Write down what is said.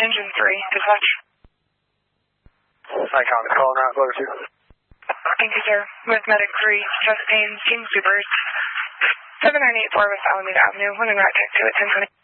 Engine 3, dispatch. Icon is calling out, Blower 2. Thank you, sir. With Medic 3, chest pain, King Supers. 7984 West Alameda Avenue, running right check to it, 1020.